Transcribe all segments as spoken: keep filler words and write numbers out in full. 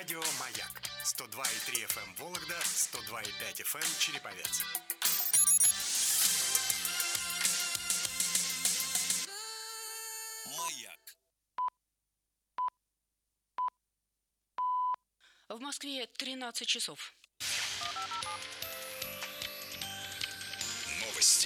Радио «Маяк» сто два и три эф эм Вологда, сто два и пять эф эм Череповец. «Маяк». В Москве тринадцать часов. Новости.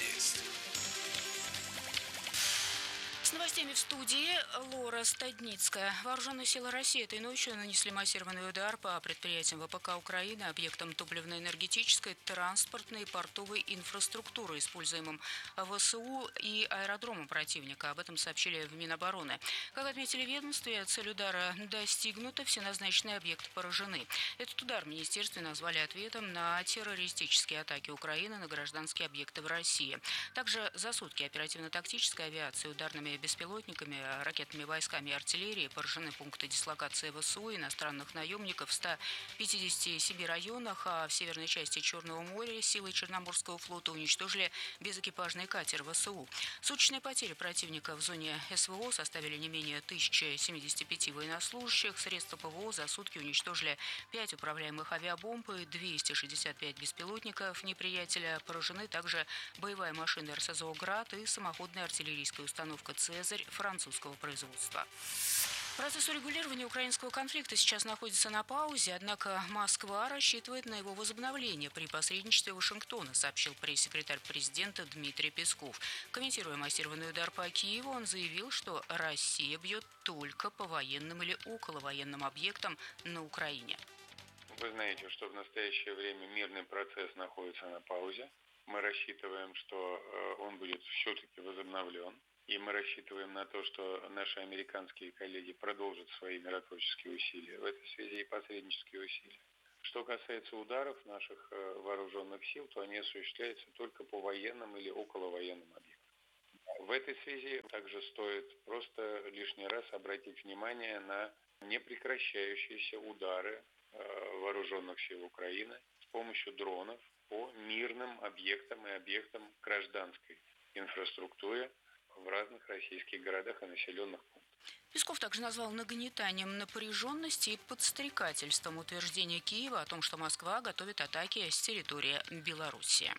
С новостями в студии Лора Стадницкая. Вооруженные силы России этой ночью нанесли массированный удар по предприятиям вэ пэ ка Украины, объектам топливно-энергетической, транспортной и портовой инфраструктуры, используемым вэ эс у и аэродромом противника. Об этом сообщили в Минобороны. Как отметили в ведомстве, цель удара достигнута, все назначенные объекты поражены. Этот удар в министерстве назвали ответом на террористические атаки Украины на гражданские объекты в России. Также за сутки оперативно-тактической авиации, ударными беспилотниками, ракетными войсками и артиллерией поражены пункты дислокации вэ эс у иностранных наемников в ста пятидесяти семи районах, а в северной части Черного моря силы Черноморского флота уничтожили безэкипажный катер вэ эс у. Суточные потери противника в зоне эс вэ о составили не менее тысячи семидесяти пяти военнослужащих. Средства пэ вэ о за сутки уничтожили пять управляемых авиабомб и двести шестьдесят пять беспилотников неприятеля. Поражены также боевая машина эр эс зо «Град» и самоходная артиллерийская установка «Цезарь» французского производства. Процесс урегулирования украинского конфликта сейчас находится на паузе, однако Москва рассчитывает на его возобновление при посредничестве Вашингтона, сообщил пресс-секретарь президента Дмитрий Песков. Комментируя массированный удар по Киеву, он заявил, что Россия бьет только по военным или околовоенным объектам на Украине. Вы знаете, что в настоящее время мирный процесс находится на паузе. Мы рассчитываем, что он будет все-таки возобновлен. И мы рассчитываем на то, что наши американские коллеги продолжат свои миротворческие усилия, в этой связи и посреднические усилия. Что касается ударов наших вооруженных сил, то они осуществляются только по военным или околовоенным объектам. В этой связи также стоит просто лишний раз обратить внимание на непрекращающиеся удары вооруженных сил Украины с помощью дронов по мирным объектам и объектам гражданской инфраструктуры в разных российских городах и населенных пунктах. Песков также назвал нагнетанием напряженности и подстрекательством утверждение Киева о том, что Москва готовит атаки с территории Белоруссии.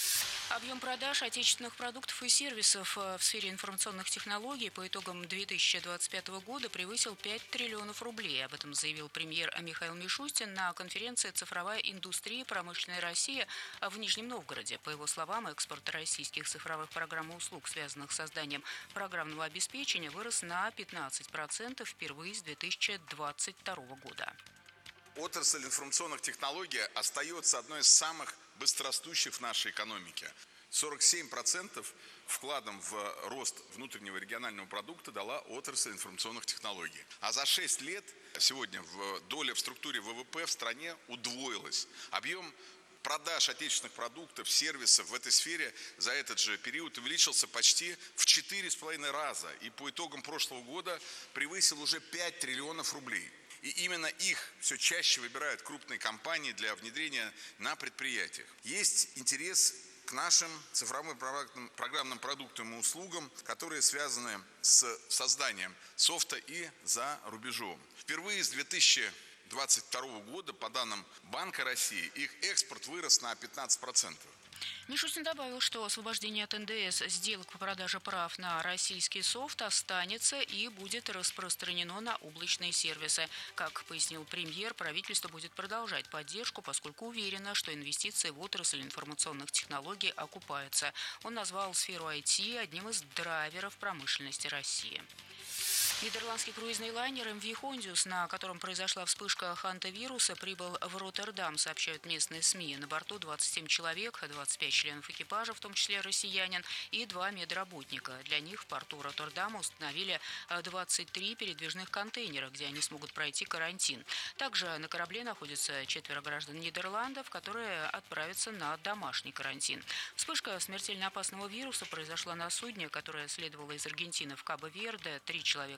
Объем продаж отечественных продуктов и сервисов в сфере информационных технологий по итогам две тысячи двадцать пятого года превысил пять триллионов рублей. Об этом заявил премьер Михаил Мишустин на конференции «Цифровая индустрия. Промышленная Россия» в Нижнем Новгороде. По его словам, экспорт российских цифровых программ и услуг, связанных с созданием программного обеспечения, вырос на пятнадцать процентов впервые с две тысячи двадцать второго года. Отрасль информационных технологий остается одной из самых быстрорастущих в нашей экономике. сорок семь процентов вкладом в рост внутреннего регионального продукта дала отрасль информационных технологий. А за шесть лет сегодня доля в структуре вэ вэ пэ в стране удвоилась. Объем продаж отечественных продуктов, сервисов в этой сфере за этот же период увеличился почти в четыре с половиной раза. И по итогам прошлого года превысил уже пять триллионов рублей. И именно их все чаще выбирают крупные компании для внедрения на предприятиях. Есть интерес к нашим цифровым программным продуктам и услугам, которые связаны с созданием софта и за рубежом. Впервые с две тысячи двадцать второго года, по данным Банка России, их экспорт вырос на пятнадцать процентов. Мишустин добавил, что освобождение от эн дэ эс сделок по продаже прав на российский софт останется и будет распространено на облачные сервисы. Как пояснил премьер, правительство будет продолжать поддержку, поскольку уверено, что инвестиции в отрасль информационных технологий окупаются. Он назвал сферу ай ти одним из драйверов промышленности России. Нидерландский круизный лайнер эм ви Хондиус, на котором произошла вспышка хантавируса, прибыл в Роттердам, сообщают местные СМИ. На борту двадцать семь человек, двадцать пять членов экипажа, в том числе россиянин, и два медработника. Для них в порту Роттердама установили двадцать три передвижных контейнера, где они смогут пройти карантин. Также на корабле находятся четверо граждан Нидерландов, которые отправятся на домашний карантин. Вспышка смертельно опасного вируса произошла на судне, которое следовало из Аргентины в Кабо-Верде. Три человека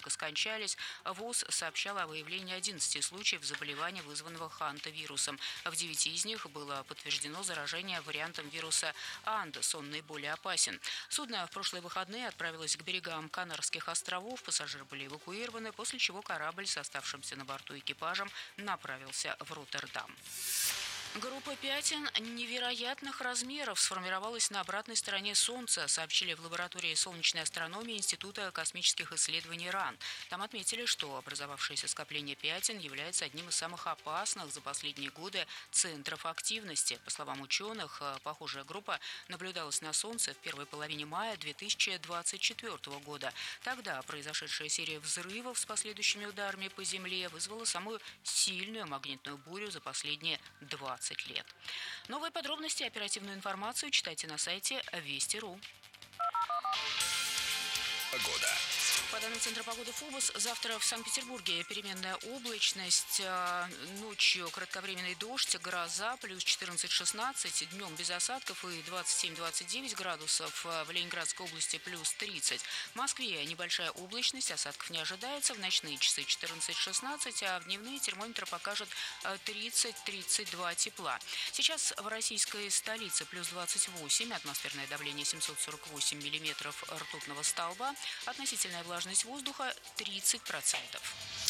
человека скончались. ВОЗ сообщала о выявлении одиннадцати случаев заболевания, вызванного хантавирусом. В девяти из них было подтверждено заражение вариантом вируса Андес. Он наиболее опасен. Судно в прошлые выходные отправилось к берегам Канарских островов. Пассажиры были эвакуированы, после чего корабль с оставшимся на борту экипажем направился в Роттердам. Группа пятен невероятных размеров сформировалась на обратной стороне Солнца, сообщили в лаборатории солнечной астрономии Института космических исследований РАН. Там отметили, что образовавшееся скопление пятен является одним из самых опасных за последние годы центров активности. По словам ученых, похожая группа наблюдалась на Солнце в первой половине мая две тысячи двадцать четвёртого года. Тогда произошедшая серия взрывов с последующими ударами по Земле вызвала самую сильную магнитную бурю за последние двадцать лет. Новые подробности и оперативную информацию читайте на сайте Вести точка ру. Погода. По данным Центра погоды ФОБОС, завтра в Санкт-Петербурге переменная облачность, ночью кратковременный дождь, гроза, плюс четырнадцать-шестнадцать, днем без осадков и двадцать семь - двадцать девять градусов, в Ленинградской области плюс тридцать. В Москве небольшая облачность, осадков не ожидается, в ночные часы четырнадцать-шестнадцать, а в дневные термометр покажет тридцать - тридцать два тепла. Сейчас в российской столице плюс двадцать восемь, атмосферное давление семьсот сорок восемь миллиметров ртутного столба, относительная влажность воздуха тридцать процентов.